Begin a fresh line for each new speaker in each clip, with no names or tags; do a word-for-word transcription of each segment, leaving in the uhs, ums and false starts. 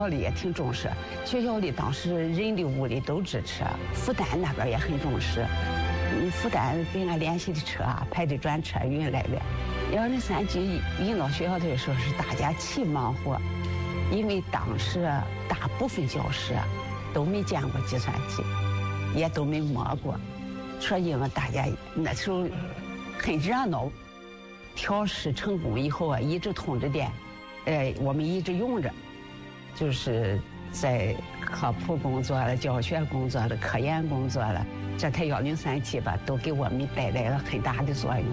校里也挺重视，学校里当时人力物力都支持，复旦那边也很重视。嗯，复旦给俺联系的车啊，排的专车运来的。幺零三级引到学校的时候是大家齐忙活，因为当时大部分教师都没见过计算机，也都没摸过，说因为大家那时候很热闹。调试成功以后啊，一直通着电，呃，我们一直用着，就是在科普工作了、教学工作了、科研工作了，这台幺零三七吧，都给我们带来了很大的作用。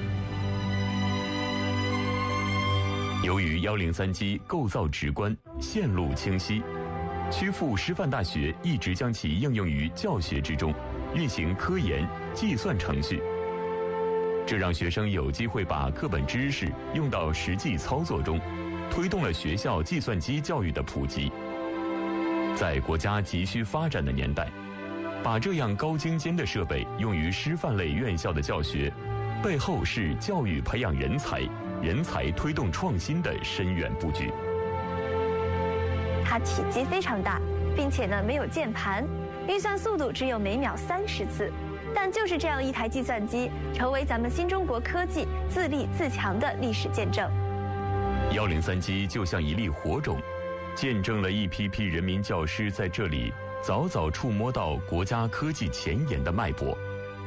由于幺零三机构造直观、线路清晰，曲阜师范大学一直将其应用于教学之中，运行科研、计算程序。这让学生有机会把课本知识用到实际操作中，推动了学校计算机教育的普及。在国家急需发展的年代，把这样高精尖的设备用于师范类院校的教学，背后是教育培养人才、人才推动创新的深远布局。
它体积非常大，并且呢没有键盘，运算速度只有每秒三十次。但就是这样一台计算机，成为咱们新中国科技自立自强的历史见证。
幺零三机就像一粒火种，见证了一批批人民教师在这里早早触摸到国家科技前沿的脉搏。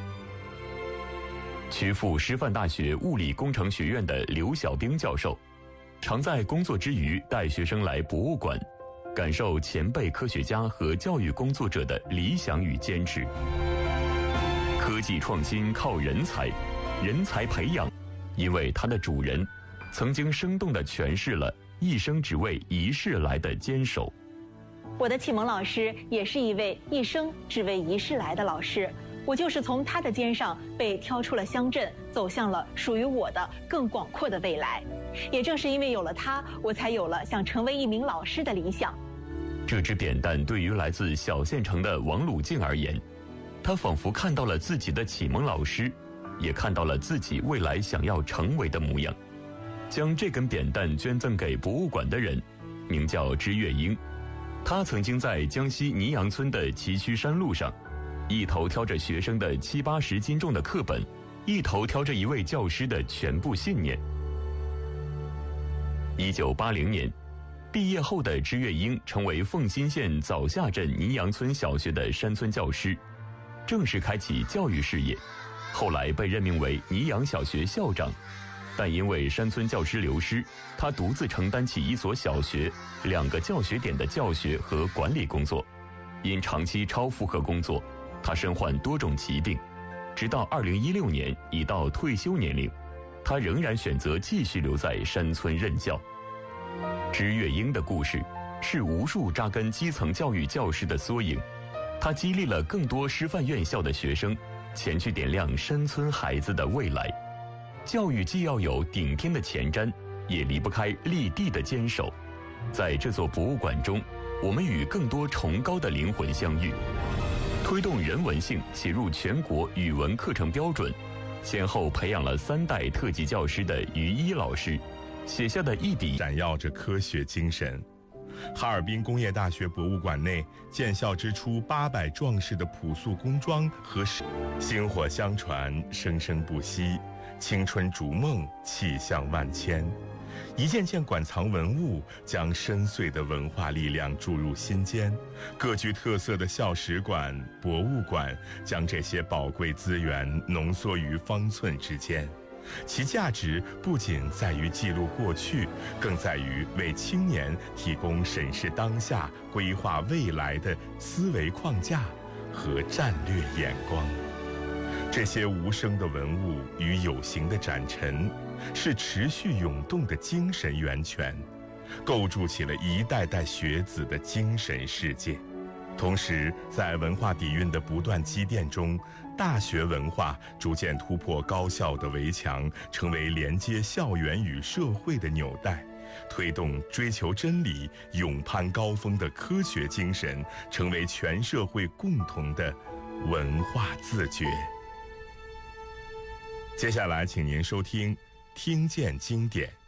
曲阜师范大学物理工程学院的刘小兵教授，常在工作之余带学生来博物馆，感受前辈科学家和教育工作者的理想与坚持。科技创新靠人才，人才培养，因为它的主人曾经生动地诠释了一生只为一事来的坚守。
我的启蒙老师也是一位一生只为一事来的老师，我就是从他的肩上被挑出了乡镇，走向了属于我的更广阔的未来。也正是因为有了他，我才有了想成为一名老师的理想。
这支扁担对于来自小县城的王鲁静而言，他仿佛看到了自己的启蒙老师，也看到了自己未来想要成为的模样。将这根扁担捐赠给博物馆的人，名叫支月英。他曾经在江西泥阳村的崎岖山路上，一头挑着学生的七八十斤重的课本，一头挑着一位教师的全部信念。一九八零年，毕业后的支月英成为凤新县枣下镇泥阳村小学的山村教师，正式开启教育事业，后来被任命为泥阳小学校长。但因为山村教师流失，他独自承担起一所小学、两个教学点的教学和管理工作。因长期超负荷工作，他身患多种疾病，直到二零一六年已到退休年龄，他仍然选择继续留在山村任教。支月英的故事是无数扎根基层教育教师的缩影，他激励了更多师范院校的学生前去点亮山村孩子的未来。教育既要有顶天的前瞻，也离不开立地的坚守。在这座博物馆中，我们与更多崇高的灵魂相遇，推动人文性写入全国语文课程标准。先后培养了三代特级教师的于一老师写下的一笔
闪耀着科学精神。哈尔滨工业大学博物馆内建校之初八百壮士的朴素工装和薪火相传，生生不息，青春逐梦，气象万千。一件件馆藏文物将深邃的文化力量注入心间，各具特色的校史馆、博物馆将这些宝贵资源浓缩于方寸之间。其价值不仅在于记录过去，更在于为青年提供审视当下、规划未来的思维框架和战略眼光。这些无声的文物与有形的展陈，是持续涌动的精神源泉，构筑起了一代代学子的精神世界。同时，在文化底蕴的不断积淀中，大学文化逐渐突破高校的围墙，成为连接校园与社会的纽带，推动追求真理、勇攀高峰的科学精神，成为全社会共同的文化自觉。接下来，请您收听《听见经典》。